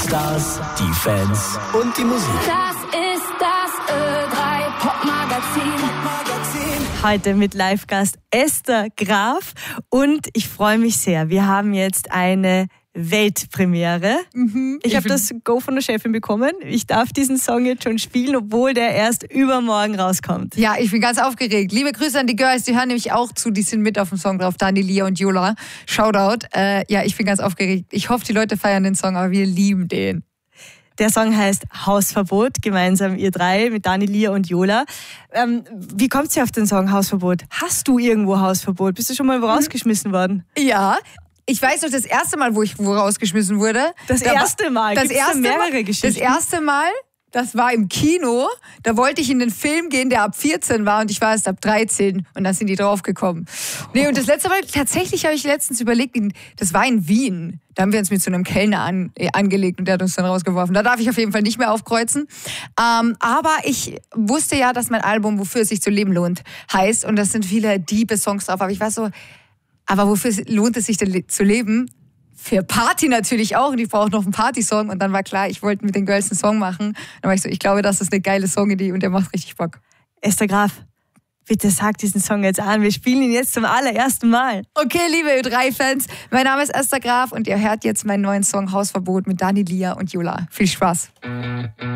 Stars, die Fans und die Musik. Das ist das Ö3 Popmagazin. Heute mit Live-Gast Esther Graf und ich freue mich sehr. Wir haben jetzt eine Weltpremiere. Ich habe das Go von der Chefin bekommen. Ich darf diesen Song jetzt schon spielen, obwohl der erst übermorgen rauskommt. Ja, ich bin ganz aufgeregt. Liebe Grüße an die Girls, die hören nämlich auch zu. Die sind mit auf dem Song drauf. Dani, Lia und Yola. Shoutout. Ja, ich bin ganz aufgeregt. Ich hoffe, die Leute feiern den Song, aber wir lieben den. Der Song heißt Hausverbot, gemeinsam ihr drei mit Dani, Lia und Yola. Wie kommt sie auf den Song Hausverbot? Hast du irgendwo Hausverbot? Bist du schon mal wo rausgeschmissen worden? Ja. Ich weiß noch, das erste Mal, wo ich rausgeschmissen wurde. Das erste Mal? Gibt's da mehrere Geschichten? Das erste Mal, das war im Kino. Da wollte ich in den Film gehen, der ab 14 war und ich war erst ab 13. Und dann sind die draufgekommen. Nee, und das letzte Mal, tatsächlich habe ich letztens überlegt, das war in Wien. Da haben wir uns mit so einem Kellner angelegt und der hat uns dann rausgeworfen. Da darf ich auf jeden Fall nicht mehr aufkreuzen. Aber ich wusste ja, dass mein Album Wofür es sich zu leben lohnt heißt. Und das sind viele diebe Songs drauf. Aber ich war so, aber wofür lohnt es sich denn zu leben? Für Party natürlich auch. Und ich brauche noch einen Partysong. Und dann war klar, ich wollte mit den Girls einen Song machen. Dann war ich so, ich glaube, das ist eine geile Songidee und der macht richtig Bock. Esther Graf, bitte sag diesen Song jetzt an. Wir spielen ihn jetzt zum allerersten Mal. Okay, liebe Ö3-Fans, mein Name ist Esther Graf und ihr hört jetzt meinen neuen Song Hausverbot mit Dani, Lia und Yola. Viel Spaß.